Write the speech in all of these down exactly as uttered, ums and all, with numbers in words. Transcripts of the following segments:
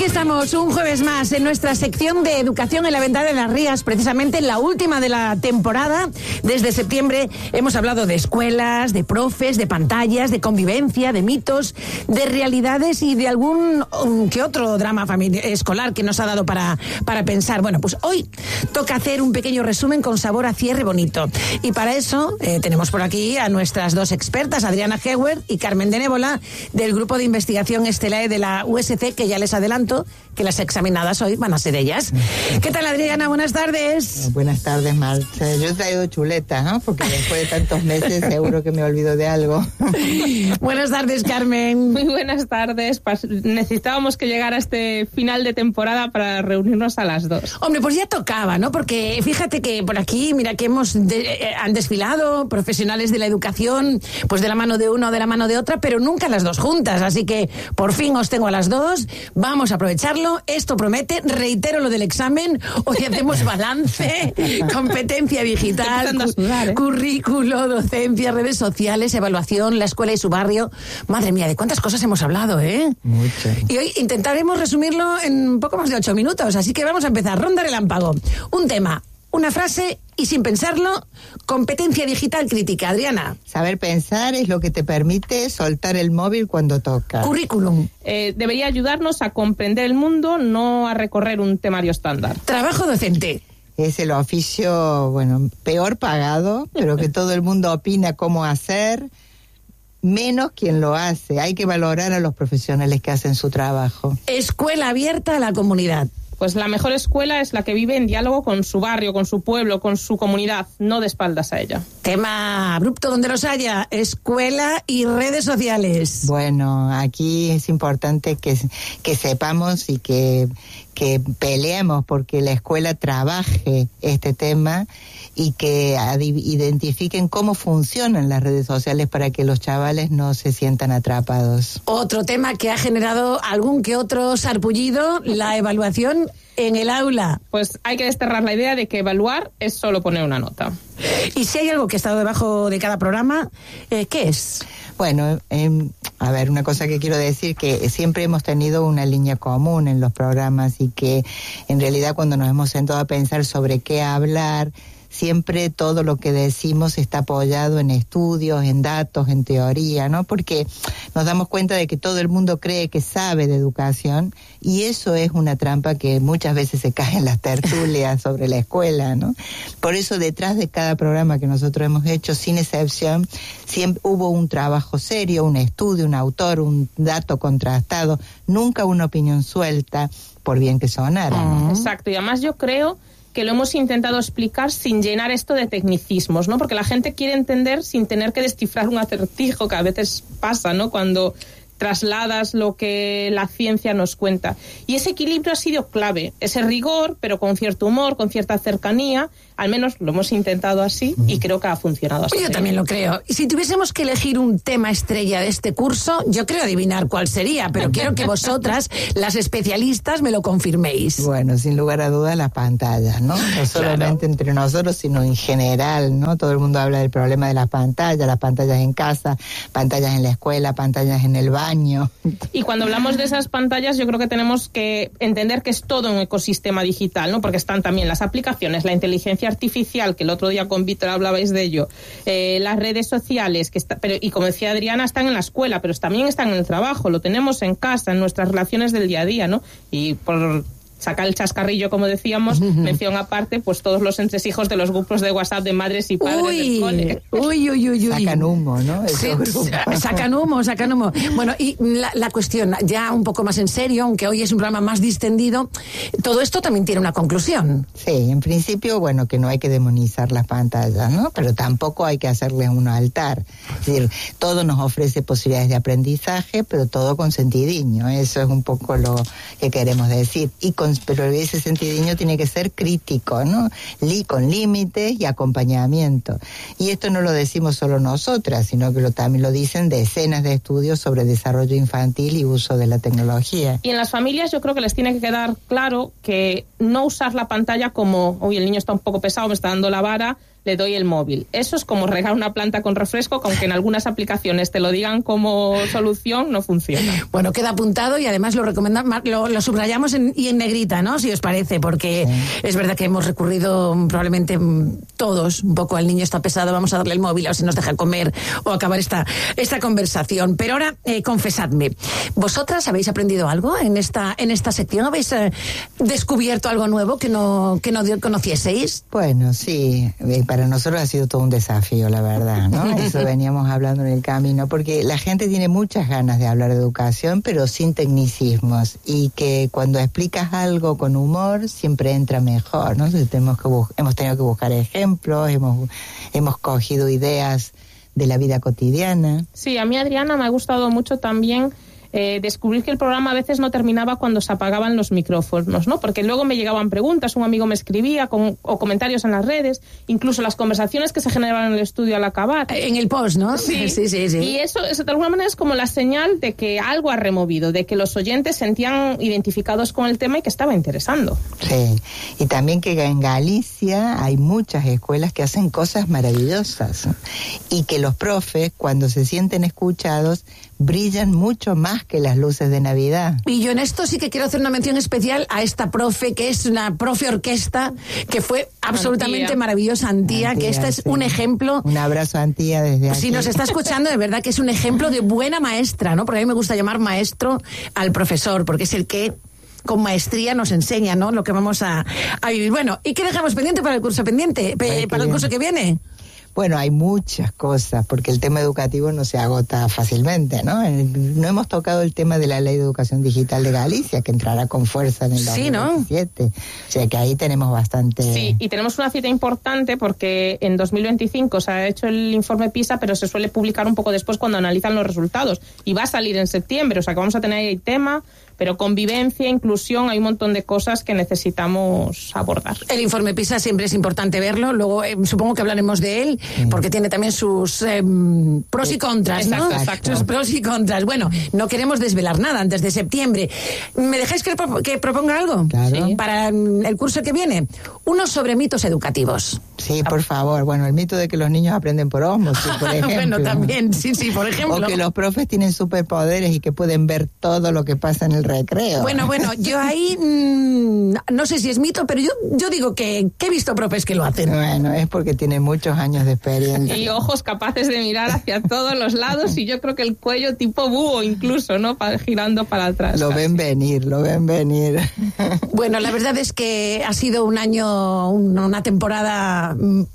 estamos un jueves más en nuestra sección de Educación en la Ventana de las Rías, precisamente la última de la temporada. Desde septiembre hemos hablado de escuelas, de profes, de pantallas, de convivencia, de mitos, de realidades y de algún um, que otro drama familiar, escolar que nos ha dado para, para pensar. Bueno, pues hoy toca hacer un pequeño resumen con sabor a cierre bonito. Y para eso eh, tenemos por aquí a nuestras dos expertas, Adriana Heuer y Carmen de Nébola, del Grupo de Investigación Estelae de la U S C, que ya les adelanto que las examinadas hoy van a ser ellas. ¿Qué tal, Adriana? Buenas tardes. Buenas tardes, Marta. Yo he traído chuletas, ¿no? Porque después de tantos meses seguro que me olvido de algo. Buenas tardes, Carmen. Muy buenas tardes. Necesitábamos que llegara este final de temporada para reunirnos a las dos. Hombre, pues ya tocaba, ¿no? Porque fíjate que por aquí, mira que hemos de, eh, han desfilado profesionales de la educación, pues de la mano de una o de la mano de otra, pero nunca las dos juntas. Así que por fin os tengo a las dos. Vamos a aprovecharlo. Esto promete. Reitero lo del examen. Hoy hacemos balance, competencia digital, cu- sudar, ¿eh? currículo, docencia, redes sociales, evaluación, la escuela y su barrio. Madre mía, de cuántas cosas hemos hablado, ¿eh? Mucho. Y hoy intentaremos resumirlo en poco más de ocho minutos. Así que vamos a empezar. Ronda relámpago. Un tema, una frase y sin pensarlo, competencia digital crítica. Adriana. Saber pensar es lo que te permite soltar el móvil cuando toca. Currículum. Eh, debería ayudarnos a comprender el mundo, no a recorrer un temario estándar. Trabajo docente. Es el oficio, bueno, peor pagado, pero que todo el mundo opina cómo hacer, menos quien lo hace. Hay que valorar a los profesionales que hacen su trabajo. Escuela abierta a la comunidad. Pues la mejor escuela es la que vive en diálogo con su barrio, con su pueblo, con su comunidad, no de espaldas a ella. Tema abrupto donde los haya, escuela y redes sociales. Bueno, aquí es importante que, que sepamos y que, que peleemos porque la escuela trabaje este tema y que identifiquen cómo funcionan las redes sociales para que los chavales no se sientan atrapados. Otro tema que ha generado algún que otro sarpullido, la evaluación en el aula. Pues hay que desterrar la idea de que evaluar es solo poner una nota. Y si hay algo que ha estado debajo de cada programa, eh, ¿qué es? Bueno, eh, a ver, una cosa que quiero decir, que siempre hemos tenido una línea común en los programas y que en realidad cuando nos hemos sentado a pensar sobre qué hablar, siempre todo lo que decimos está apoyado en estudios, en datos, en teoría, ¿no? Porque nos damos cuenta de que todo el mundo cree que sabe de educación y eso es una trampa que muchas veces se cae en las tertulias sobre la escuela, ¿no? Por eso detrás de cada programa que nosotros hemos hecho, sin excepción, siempre hubo un trabajo serio, un estudio, un autor, un dato contrastado, nunca una opinión suelta, por bien que sonara, ¿no? Exacto, y además yo creo que lo hemos intentado explicar sin llenar esto de tecnicismos, ¿no? Porque la gente quiere entender sin tener que descifrar un acertijo, que a veces pasa, ¿no? Cuando trasladas lo que la ciencia nos cuenta. Y ese equilibrio ha sido clave, ese rigor, pero con cierto humor, con cierta cercanía, al menos lo hemos intentado así y creo que ha funcionado así. Yo también lo creo. Y si tuviésemos que elegir un tema estrella de este curso, yo creo adivinar cuál sería, pero quiero que vosotras, las especialistas, me lo confirméis. Bueno, sin lugar a dudas las pantallas, ¿no? No solamente claro. Entre nosotros, sino en general, ¿no? Todo el mundo habla del problema de las pantallas, las pantallas en casa, pantallas en la escuela, pantallas en el baño. Y cuando hablamos de esas pantallas, yo creo que tenemos que entender que es todo un ecosistema digital, ¿no? Porque están también las aplicaciones, la inteligencia artificial, que el otro día con Víctor hablabais de ello, eh, las redes sociales, que está, pero, y como decía Adriana, están en la escuela, pero también están en el trabajo, lo tenemos en casa, en nuestras relaciones del día a día, ¿no? Y por sacar el chascarrillo, como decíamos, uh-huh. mención aparte, pues todos los entresijos de los grupos de WhatsApp de madres y padres uy, del cole. Uy, uy, uy, uy. Sacan humo, ¿no? Sí, sacan humo, sacan humo. Bueno, y la, la cuestión, ya un poco más en serio, aunque hoy es un programa más distendido, todo esto también tiene una conclusión. Sí, en principio, bueno, que no hay que demonizar las pantallas, ¿no? Pero tampoco hay que hacerles un altar. Es decir, todo nos ofrece posibilidades de aprendizaje, pero todo con sentidiño. Eso es un poco lo que queremos decir. Y con pero ese sentidiño tiene que ser crítico, ¿no? Li, con límites y acompañamiento. Y esto no lo decimos solo nosotras, sino que lo, también lo dicen decenas de estudios sobre desarrollo infantil y uso de la tecnología. Y en las familias yo creo que les tiene que quedar claro que no usar la pantalla como, uy, el niño está un poco pesado, me está dando la vara, le doy el móvil. Eso es como regar una planta con refresco, que aunque en algunas aplicaciones te lo digan como solución, no funciona. Bueno, queda apuntado y además lo recomendamos, lo, lo subrayamos en, y en negrita, ¿no? Si os parece, porque sí. Es verdad que hemos recurrido probablemente todos un poco al niño está pesado, vamos a darle el móvil a ver si nos deja comer o acabar esta, esta conversación. Pero ahora, eh, confesadme, ¿vosotras habéis aprendido algo en esta, en esta sección? ¿Habéis eh, descubierto algo nuevo que no, que no conocieseis? Bueno, sí, para nosotros ha sido todo un desafío, la verdad, ¿no? Eso veníamos hablando en el camino, porque la gente tiene muchas ganas de hablar de educación, pero sin tecnicismos, y que cuando explicas algo con humor siempre entra mejor, ¿no? Entonces tenemos que bus- hemos tenido que buscar ejemplos, hemos, hemos cogido ideas de la vida cotidiana. Sí, a mí, Adriana, me ha gustado mucho también Eh, descubrir que el programa a veces no terminaba cuando se apagaban los micrófonos, ¿no? Porque luego me llegaban preguntas, un amigo me escribía con, o comentarios en las redes, incluso las conversaciones que se generaban en el estudio al acabar. En el post, ¿no? Sí, sí, sí, sí. Y eso, eso de alguna manera es como la señal de que algo ha removido, de que los oyentes se sentían identificados con el tema y que estaba interesando. Sí, y también que en Galicia hay muchas escuelas que hacen cosas maravillosas, ¿no? Y que los profes, cuando se sienten escuchados, brillan mucho más que las luces de Navidad. Y yo en esto sí que quiero hacer una mención especial a esta profe, que es una profe orquesta, que fue absolutamente Antía. maravillosa, Antía, Antía, que esta es sí. un ejemplo. Un abrazo a Antía desde aquí. Si nos está escuchando, de verdad que es un ejemplo de buena maestra, ¿no? Porque a mí me gusta llamar maestro al profesor, porque es el que con maestría nos enseña, ¿no? Lo que vamos a, a vivir. Bueno, ¿y qué dejamos pendiente para el curso pendiente? Pe- para el curso que viene. Bueno, hay muchas cosas, porque el tema educativo no se agota fácilmente, ¿no? No hemos tocado el tema de la Ley de Educación Digital de Galicia, que entrará con fuerza en el Sí, dos mil veintisiete. ¿No? O sea que ahí tenemos bastante... Sí, y tenemos una cita importante porque en dos mil veinticinco se ha hecho el informe PISA, pero se suele publicar un poco después cuando analizan los resultados. Y va a salir en septiembre, o sea que vamos a tener ahí el tema... Pero convivencia, inclusión, hay un montón de cosas que necesitamos abordar. El informe PISA siempre es importante verlo, luego eh, supongo que hablaremos de él, sí. Porque tiene también sus eh, pros y contras, exacto, ¿no? Exacto. Sus pros y contras. Bueno, no queremos desvelar nada antes de septiembre. ¿Me dejáis que, que proponga algo? Claro. Sí. Para el curso que viene. Uno sobre mitos educativos. Sí, por favor. Bueno, el mito de que los niños aprenden por ósmosis, por ejemplo. Bueno, también, sí, sí, por ejemplo. O que los profes tienen superpoderes y que pueden ver todo lo que pasa en el recreo. Bueno, bueno, yo ahí mmm, no sé si es mito, pero yo, yo digo que, que he visto profes que lo hacen. Bueno, es porque tienen muchos años de experiencia. Y ojos capaces de mirar hacia todos los lados y yo creo que el cuello tipo búho incluso, ¿no? Para, girando para atrás. Lo casi. ven venir, lo ven venir. Bueno, la verdad es que ha sido un año, una temporada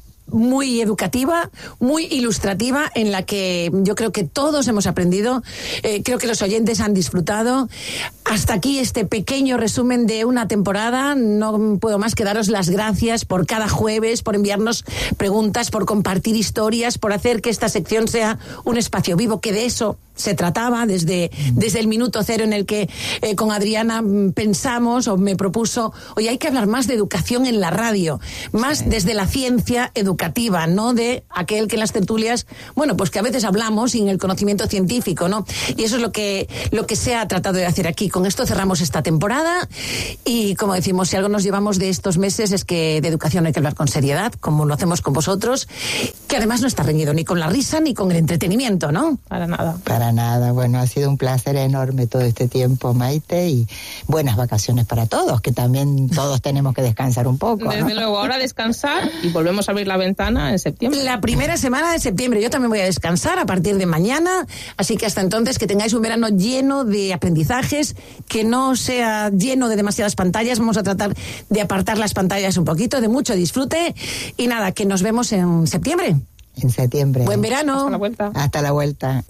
muy educativa, muy ilustrativa, en la que yo creo que todos hemos aprendido, eh, creo que los oyentes han disfrutado. Hasta aquí este pequeño resumen de una temporada. No puedo más que daros las gracias por cada jueves, por enviarnos preguntas, por compartir historias, por hacer que esta sección sea un espacio vivo, que de eso se trataba desde, desde el minuto cero en el que eh, con Adriana pensamos o me propuso, oye, hay que hablar más de educación en la radio, más sí. desde la ciencia educativa, no de aquel que en las tertulias, bueno, pues que a veces hablamos sin el conocimiento científico, ¿no? Y eso es lo que, lo que se ha tratado de hacer aquí. Con esto cerramos esta temporada y, como decimos, si algo nos llevamos de estos meses es que de educación hay que hablar con seriedad, como lo hacemos con vosotros, que además no está reñido ni con la risa ni con el entretenimiento, ¿no? Para nada. Para nada. Bueno, ha sido un placer enorme todo este tiempo, Maite, y buenas vacaciones para todos, que también todos tenemos que descansar un poco, Desde ¿no? luego, ahora descansar y volvemos a abrir la ventana en septiembre. La primera semana de septiembre. Yo también voy a descansar a partir de mañana, así que hasta entonces que tengáis un verano lleno de aprendizajes, que no sea lleno de demasiadas pantallas. Vamos a tratar de apartar las pantallas un poquito, de mucho disfrute, y nada, que nos vemos en septiembre. En septiembre. Buen verano. Hasta la vuelta. Hasta la vuelta.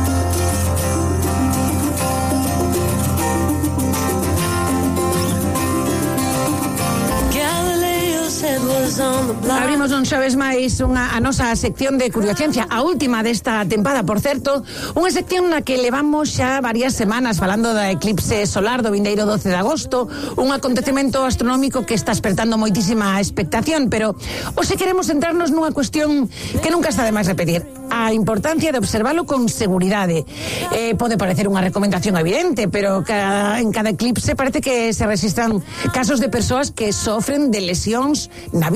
Abrimos un xoves máis unha, a nosa sección de Curiociencia, a última desta tempada, por certo, unha sección na que levamos xa varias semanas falando da eclipse solar do vindeiro doce de agosto, un acontecemento astronómico que está espertando moitísima expectación, pero hoxe queremos centrarnos nunha cuestión que nunca está de máis repetir, a importancia de observalo con seguridade. Eh, pode parecer unha recomendación evidente, pero cada, en cada eclipse parece que se registran casos de persoas que sofren de lesións na vista,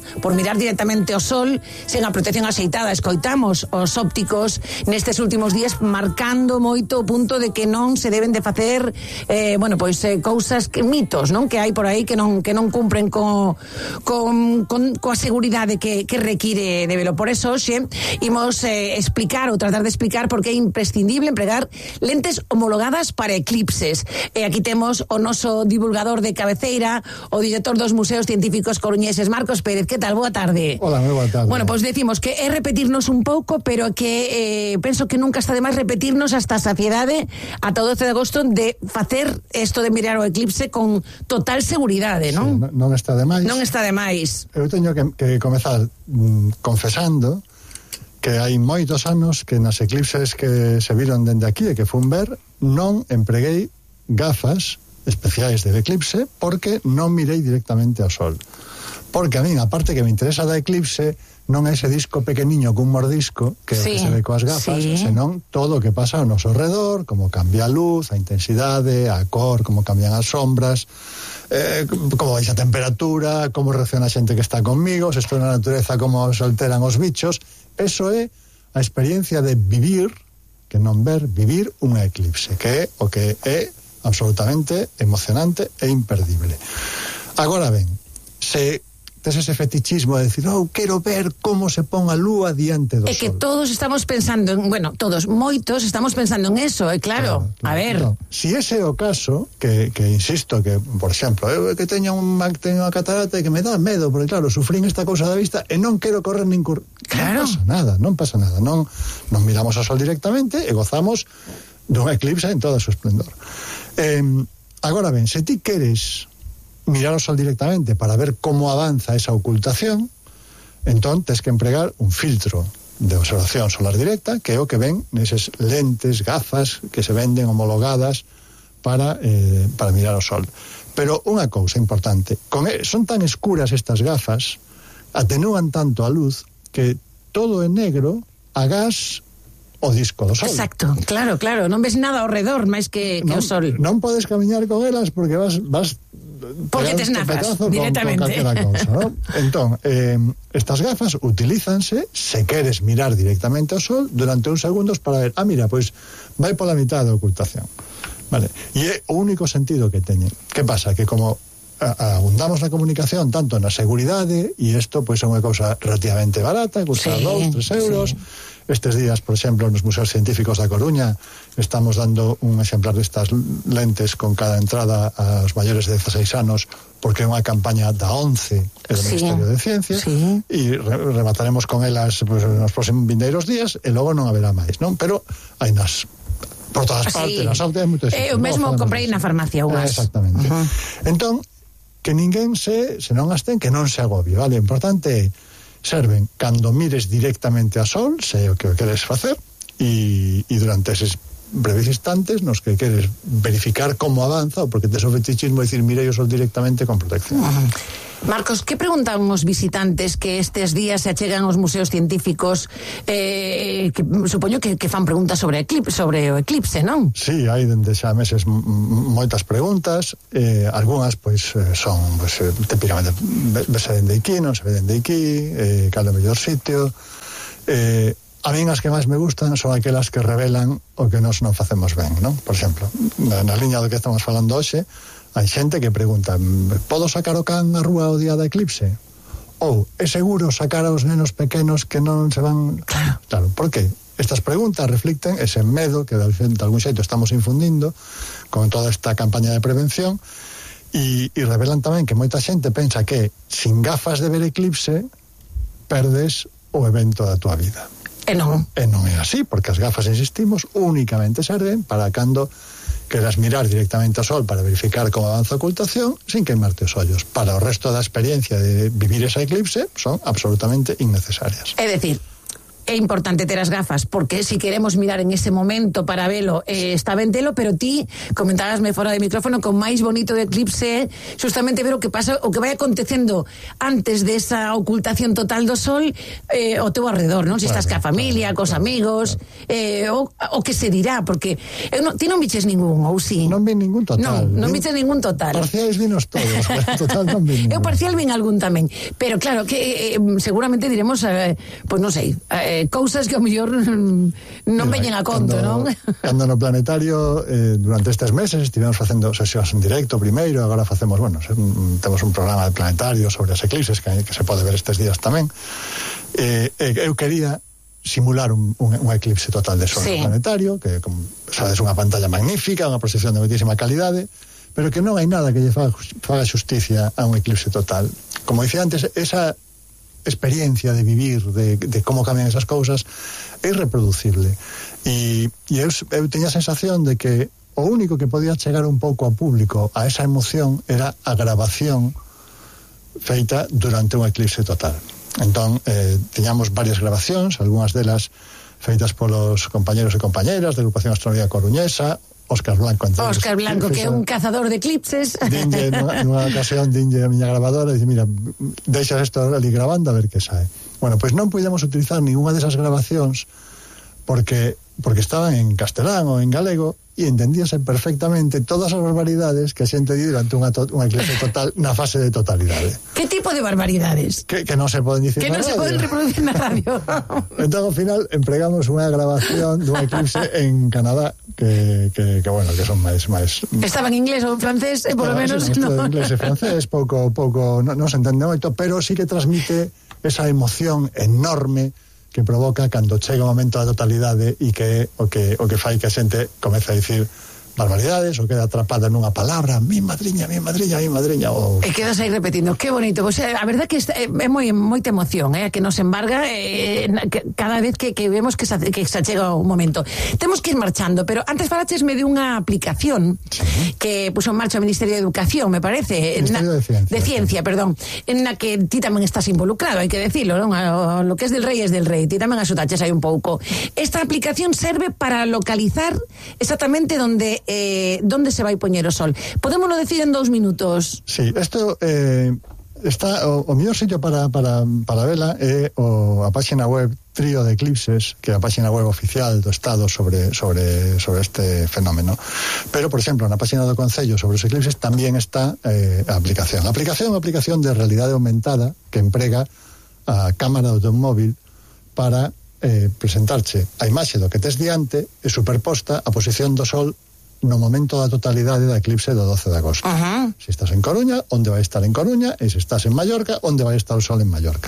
por mirar directamente ao sol sen a protección axeitada. Escoitamos os ópticos nestes últimos días marcando moito o punto de que non se deben de facer eh, bueno, pois eh, cousas, que, mitos, non? Que hai por aí que non que non cumpren co, con, con, coa seguridade que, que require de velo. Por eso, xe, imos eh, explicar ou tratar de explicar por que é imprescindible empregar lentes homologadas para eclipses. E aquí temos o noso divulgador de cabeceira, o director dos Museos Científicos Coruñeses, Marcos Pérez. Que tal? Boa tarde. Hola, moi boa tarde. Bueno, pois pues decimos que é repetirnos un pouco, pero que eh, penso que nunca está de máis repetirnos hasta a saciedade ata o doce de agosto de facer isto de mirar o eclipse con total seguridade, non? Sí, non está de máis. Non está de máis. Eu teño que, que comezar mm, confesando que hai moitos anos que nas eclipses que se viron dende aquí e que fun ver, non empreguei gafas especiais de eclipse porque non mirei directamente ao sol. Porque a mí, a parte que me interesa da eclipse, non é ese disco pequeniño cun mordisco que, sí, que se ve coas gafas, sí, senón todo o que pasa ao noso redor, como cambia a luz, a intensidade, a cor, como cambian as sombras, eh, como baixa a temperatura, como reacciona a xente que está conmigo, se estou na natureza, como se alteran os bichos. Eso é a experiencia de vivir, que non ver, vivir unha eclipse, que é o que é absolutamente emocionante e imperdible. Agora ben, se tes ese fetichismo de decir, oh, quero ver como se pon a lúa diante do sol. É que todos estamos pensando en, bueno, todos, moitos estamos pensando en eso, é claro, claro, claro. A ver. No, si ese é o caso, que, que insisto, que, por exemplo, eu que teño unha teño catarata e que me dá medo, porque claro, sufrín esta cousa da vista e non quero correr nin cur... Claro. Non pasa nada, non pasa nada, non, non miramos ao sol directamente e gozamos dun eclipse en todo o seu esplendor. Eh, agora ben, se ti queres mirar o sol directamente para ver como avanza esa ocultación, entón tens que empregar un filtro de observación solar directa, que é o que ven neses lentes, gafas que se venden homologadas para, eh, para mirar o sol. Pero unha cousa importante, con, son tan escuras estas gafas, atenúan tanto a luz, que todo é negro, agás o disco do sol. Exacto, claro, claro, non ves nada ao redor máis que, que non, o sol. Non podes camiñar con elas porque vas... vas porque te esnafas directamente. Con, con cousa, ¿no? Entón, eh, estas gafas utilízanse se queres mirar directamente ao sol durante uns segundos para ver, ah, mira, pois vai pola mitad da ocultación. Vale, e é o único sentido que teñen. Que pasa? Que como abundamos na comunicación tanto na seguridade, e isto pois é unha cousa relativamente barata, custa dous, tres euros. Sí. Estes días, por exemplo, nos Museos Científicos da Coruña estamos dando un exemplar destas lentes con cada entrada aos maiores de dezasseis anos, porque é unha campaña da ONCE e do sí. Ministerio de Ciencia, sí. E re remataremos con elas pues, nos próximos vindeiros días e logo non haberá máis, non? Pero hai nas por todas sí. partes, nas altas moito é o mesmo comprei na farmacia unhas. Exactamente. Uh -huh. Entón, que ninguén se, se non as ten, que non se agobie, vale? O importante é serven cando mires directamente a sol, se o que queres facer, e, e durante eses breves instantes nos que queres verificar como avanza, ou porque tes o fetichismo de dicir mirei o sol directamente con protección. Uh-huh. Marcos, que preguntan os visitantes que estes días se achegan aos museos científicos, eh, que supoño que, que fan preguntas sobre, eclipse, sobre o eclipse, non? Sí, hai dende xa meses moitas preguntas, eh, algunhas pois son pues, típicamente vese dende aquí, non se ve dende aquí, eh, cal é o mellor sitio. eh, a min as que máis me gustan son aquelas que revelan o que nós non facemos ben, non? Por exemplo, na, na liña do que estamos falando hoxe, hai xente que pregunta, podo sacar o can á rúa o día da eclipse? Ou, é seguro sacar aos nenos pequenos que non se van... Claro, claro, por que? Estas preguntas reflicten ese medo que de algún xeito estamos infundindo con toda esta campaña de prevención e, e revelan tamén que moita xente pensa que sin gafas de ver eclipse perdes o evento da tua vida. E non. E non é así, porque as gafas, insistimos, únicamente serven para cando queras mirar directamente ao sol para verificar como avanza a ocultación sin queimarte os ollos. Para o resto da experiencia de vivir esa eclipse son absolutamente innecesarias. É decir, é importante ter as gafas, porque si queremos mirar en ese momento para velo, eh, está ben telo, pero ti comentabasme fora de micrófono con máis bonito de eclipse justamente ver o que pasa, o que vai acontecendo antes desa ocultación total do sol eh, ao teu alrededor, non? Si estás ca familia, cos amigos, eh, o, o que se dirá, porque eu non, ti non viches ningún, ou si? Non vi ningún total. Non, non viches ningún total. Parciais vinos todos, total non vi ningún. Eu parcial vin algún tamén, pero claro que eh, seguramente diremos, eh, pois pues non sei, eh, cousas que ao mellor non Mira, veñen a conto, cando, non? Cando no planetario eh, durante estes meses estivemos facendo sesións en directo primeiro, agora facemos, bueno, temos un programa de planetario sobre as eclipses que, que se pode ver estes días tamén. Eh, eh, eu quería simular un, un, un eclipse total de sol sí. planetario, que como sabes, unha pantalla magnífica, unha proxección de moitísima calidade, pero que non hai nada que lle faga, faga xusticia a un eclipse total. Como dicía antes, esa experiencia de vivir, de, de como cambian esas cousas, é irreproducible. E, e eu, eu teña a sensación de que o único que podía chegar un pouco ao público a esa emoción era a grabación feita durante un eclipse total. Entón, eh, teñamos varias grabacións, algunhas delas feitas polos compañeros e compañeras da Agrupación Astronomía Coruñesa, Óscar Blanco. Entonces, Óscar Blanco, que é un cazador de eclipses. Dinlle, nunha, nunha ocasión, dinlle a miña grabadora e dice, mira, deixas isto ali grabando a ver que sae. Bueno, pois pues non podíamos utilizar ninguna desas grabacións porque porque estaban en castelán ou en galego e entendíase perfectamente todas as barbaridades que a xente di durante unha, to, unha eclipse total na fase de totalidade. Que tipo de barbaridades? Que, que non se poden dicir que na non radio. se poden reproducir na radio. Entón, ao final, empregamos unha grabación dun eclipse en Canadá que, que, que bueno, que son máis... máis estaba en inglés ou en francés, e polo menos... Sí, no. En inglés e francés, pouco, pouco, non, non se entende moito, pero sí que transmite esa emoción enorme que provoca cando chega o momento da totalidade e que o que o que fai que a xente comece a dicir barbaridades ou queda atrapada nunha palabra, mi madriña, mi madriña, mi madriña ou... E quedas aí repetindo, que bonito. Pues, a verdad que é, é moi moita emoción, eh, que nos embarga eh, cada vez que, que vemos que se, que se chega o momento. Temos que ir marchando, pero antes falachesme de unha aplicación sí. que puso en marcha o Ministerio de Educación, me parece. Ministerio na, de Ciencia. De Ciencia, sí. perdón. En la que ti tamén estás involucrado, hai que decirlo, non? O, lo que es del rei es del rei. Ti tamén axutaches aí un pouco. Esta aplicación serve para localizar exactamente donde Eh, donde se vai poñer o sol. Podémoslo decir en dous minutos? Sí, isto eh, está o, o mellor sitio para, para, para vela é o, a página web Trío de Eclipses, que é a página web oficial do Estado sobre, sobre, sobre este fenómeno. Pero, por exemplo, na página do Concello sobre os eclipses tamén está eh, a aplicación. A aplicación é unha aplicación de realidade aumentada que emprega a cámara do teu móvil para eh, presentarche a imaxe do que tes diante e superposta a posición do sol no momento da totalidade da eclipse do doce de agosto. Uh-huh. Se estás en Coruña, onde vai estar en Coruña, e se estás en Mallorca, onde vai estar o sol en Mallorca.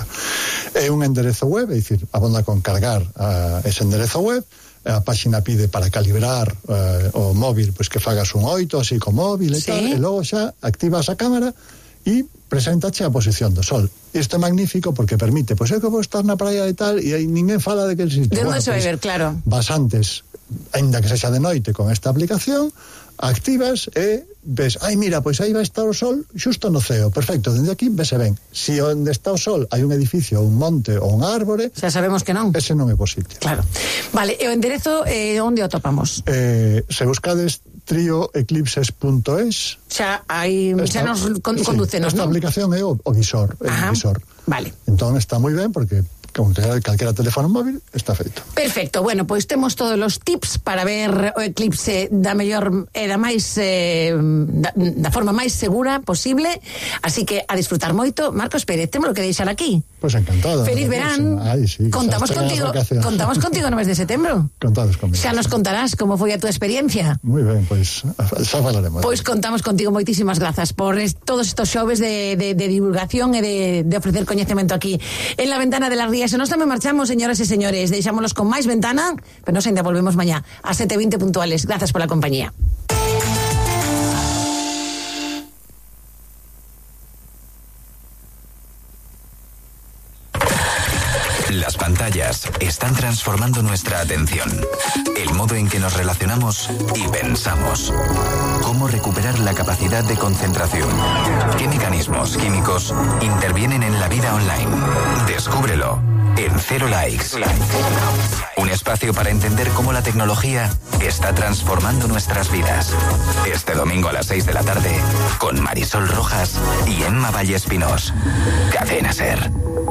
É un enderezo web, é dicir, abonda con cargar uh, ese enderezo web, a páxina pide para calibrar uh, o móvil, pois que fagas un oito, así co móvil e sí. tal, e logo xa activas a cámara e preséntache a posición do sol. Isto é magnífico porque permite, pois é que vou estar na praia e tal, e aí ninguén fala de que existe. De onde bueno, se vai pues, ver, claro. Vas antes, ainda que sexa de noite, con esta aplicación, activas e ves, ai mira, pois aí vai estar o sol xusto no ceo, perfecto, dende aquí vese ben. Si onde está o sol hai un edificio, un monte ou un árbore, xa sabemos que non. Ese non é positivo. Claro. Vale, e o enderezo eh, onde o topamos? Eh, se buscades trío eclipses punto es, xa hai xa nos con, sí, conducenos, esta non? aplicación é o, o visor, é o visor. Vale. Entón está moi ben porque con calquera teléfono móvil está feito. Perfecto, bueno, pois temos todos os tips para ver o eclipse da mellor e da máis eh, da, da forma máis segura posible, así que a disfrutar moito. Marcos Pérez, temos que deixar aquí. Pois pues encantado. Feliz verán. Ay, sí, contamos contigo, contamos contigo no mes de setembro. Contades conmigo. Xa nos contarás como foi a túa experiencia. Moi ben, pois pues, xa falaremos. Pois pues contamos contigo, moitísimas grazas por es, todos estos xoves de, de, de divulgación e de, de ofrecer coñecemento aquí en la Ventana de las Rías. E nos tamén marchamos, señoras e señores, deixámonos con máis Ventana, pero nos ainda volvemos mañá a sete veinte puntuales. Grazas pola compañía. Las pantallas están transformando nuestra atención, el modo en que nos relacionamos y pensamos. ¿Cómo recuperar la capacidad de concentración? ¿Qué mecanismos químicos intervienen en la vida online? Descúbrelo. en Cero Likes. Un espacio para entender cómo la tecnología está transformando nuestras vidas. Este domingo a las seis de la tarde, con Marisol Rojas y Emma Vallespinós. Cadena SER.